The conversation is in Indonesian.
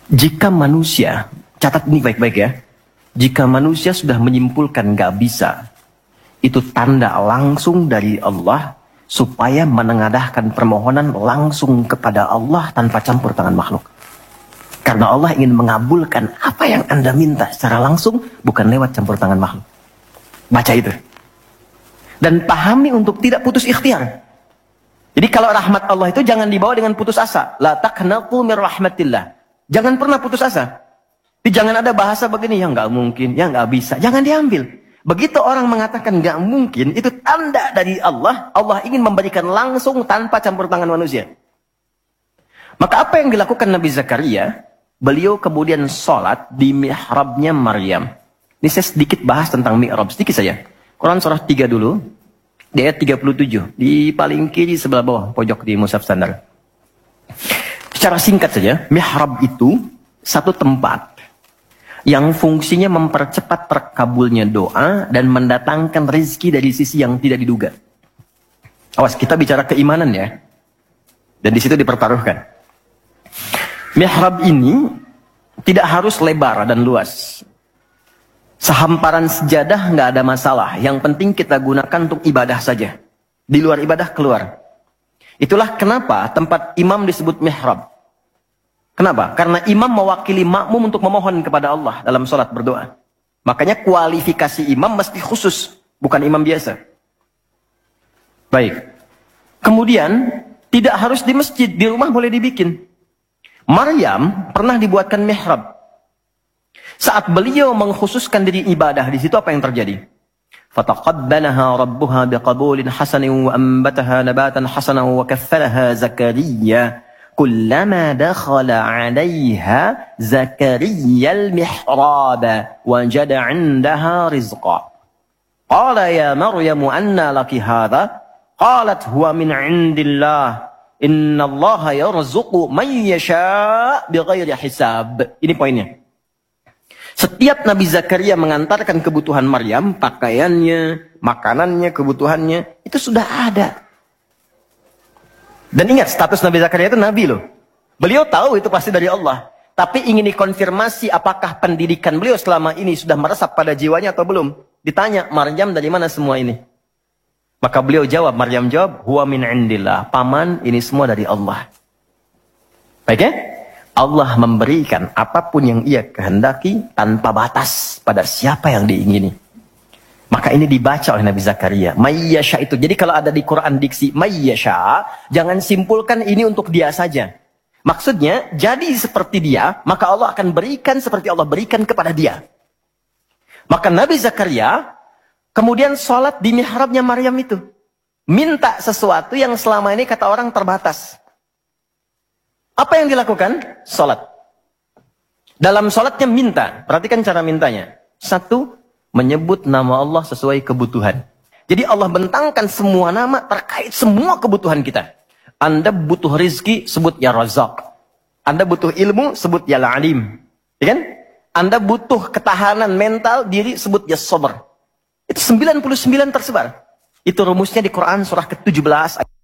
Jika manusia, catat ini baik-baik ya. Jika manusia sudah menyimpulkan gak bisa, itu tanda langsung dari Allah supaya menengadahkan permohonan langsung kepada Allah tanpa campur tangan makhluk. Karena Allah ingin mengabulkan apa yang Anda minta secara langsung, bukan lewat campur tangan makhluk. Baca itu. Dan pahami untuk tidak putus ikhtiar. Jadi kalau rahmat Allah itu jangan dibawa dengan putus asa. La taqnatu mir rahmatillah. Jangan pernah putus asa. Jadi jangan ada bahasa begini, ya nggak mungkin, ya nggak bisa. Jangan diambil. Begitu orang mengatakan nggak mungkin, itu tanda dari Allah. Allah ingin memberikan langsung tanpa campur tangan manusia. Maka apa yang dilakukan Nabi Zakaria? Beliau kemudian sholat di mihrabnya Maryam. Ini saya sedikit bahas tentang mihrab, sedikit saja. Quran surah 3 dulu. Di ayat 37. Di paling kiri sebelah bawah, pojok di mushaf standar. Secara singkat saja, mihrab itu satu tempat yang fungsinya mempercepat terkabulnya doa dan mendatangkan rezeki dari sisi yang tidak diduga. Awas, kita bicara keimanan ya. Dan di situ dipertaruhkan. Mihrab ini tidak harus lebar dan luas. Sehamparan sejadah nggak ada masalah. Yang penting kita gunakan untuk ibadah saja. Di luar ibadah keluar. Itulah kenapa tempat imam disebut mihrab. Kenapa? Karena imam mewakili makmum untuk memohon kepada Allah dalam sholat berdoa. Makanya kualifikasi imam mesti khusus. Bukan imam biasa. Baik. Kemudian tidak harus di masjid. Di rumah boleh dibikin. Maryam pernah dibuatkan mihrab. Saat beliau mengkhususkan diri ibadah, di situ apa yang terjadi? Fataqabbalaha rabbuha biqabulin hasanin wa ambataha nabatan hasanan wa kaffalaha Zakaria. Kullama dakhala 'alayha Zakaria al-mihrab wajada 'indaha rizqa. Qala ya Maryam anna laki hadha? Qalat huwa min 'indillah. Inna Allah yarzuqu man yasha' bighairi hisab. Ini poinnya. Setiap Nabi Zakaria mengantarkan kebutuhan Maryam, pakaiannya, makanannya, kebutuhannya, itu sudah ada. Dan ingat, status Nabi Zakaria itu Nabi loh. Beliau tahu itu pasti dari Allah. Tapi ingin dikonfirmasi apakah pendidikan beliau selama ini sudah meresap pada jiwanya atau belum. Ditanya, Maryam dari mana semua ini? Maka beliau jawab, Maryam jawab, huwa min indillah. Paman, ini semua dari Allah. Baik ya? Allah memberikan apapun yang ia kehendaki tanpa batas pada siapa yang diingini. Maka ini dibaca oleh Nabi Zakaria. Mayyasha itu. Jadi kalau ada di Quran diksi mayyasha, jangan simpulkan ini untuk dia saja. Maksudnya, jadi seperti dia, maka Allah akan berikan seperti Allah berikan kepada dia. Maka Nabi Zakaria kemudian sholat di mihrabnya Maryam itu. Minta sesuatu yang selama ini kata orang terbatas. Apa yang dilakukan? Sholat. Dalam sholatnya minta. Perhatikan cara mintanya. Satu, menyebut nama Allah sesuai kebutuhan. Jadi Allah bentangkan semua nama terkait semua kebutuhan kita. Anda butuh rizki, sebut ya Razak. Anda butuh ilmu, sebut ya Alim. Ya kan? Anda butuh ketahanan mental diri, sebut ya Sabar. Itu 99 tersebar. Itu rumusnya di Quran surah ke-17.